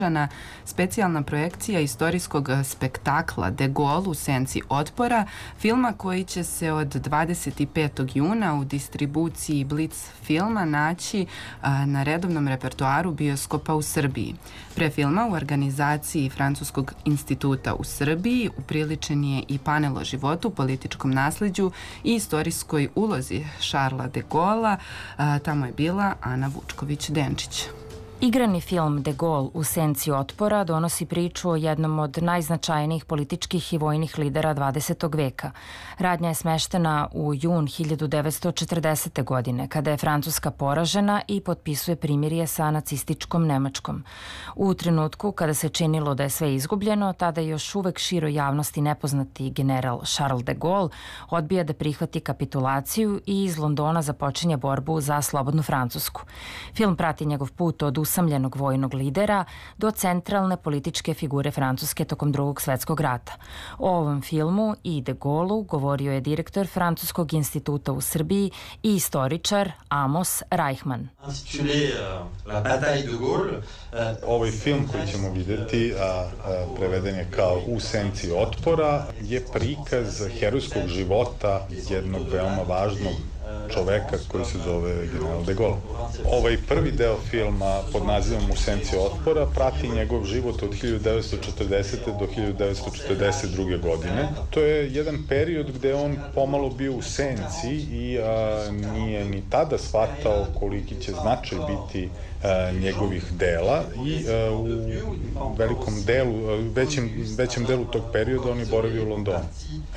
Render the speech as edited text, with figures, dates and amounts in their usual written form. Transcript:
specijalna projekcija istorijskog spektakla De Gaulle u senci otpora, filma koji će se od 25. juna u distribuciji Blitz filma naći na redovnom repertoaru bioskopa u Srbiji. Pre filma u organizaciji Francuskog instituta u Srbiji upriličen je i panel o životu, političkom nasleđu i istorijskoj ulozi Šarla de Gaulla. Tamo je bila Ana Vučković-Denčić. Igrani film De Gaulle u senci otpora donosi priču o jednom od najznačajnijih političkih i vojnih lidera 20. veka. Radnja je smeštena u jun 1940. godine, kada je Francuska poražena i potpisuje primirje sa nacističkom Nemačkom. U trenutku kada se činilo da je sve izgubljeno, tada još uvek široj javnosti nepoznati general Charles de Gaulle odbija da prihvati kapitulaciju i iz Londona započinje borbu za slobodnu Francusku. Film prati njegov put od usamljenog vojnog lidera do centralne političke figure Francuske tokom Drugog svetskog rata. O ovom filmu i De Gaullu govorio je direktor Francuskog instituta u Srbiji i istoričar Amos Reichman. Ovaj film koji ćemo videti, preveden je kao U senci otpora, je prikaz herojskog života jednog veoma važnog čoveka koji se zove general de Gaulle. Ovaj prvi deo filma pod nazivom U senci otpora prati njegov život od 1940. do 1942. godine. To je jedan period gde on pomalo bio u senci i nije ni tada shvatao koliki će značaj biti njegovih dela i u velikom delu, većem delu tog perioda on je boravio u Londonu.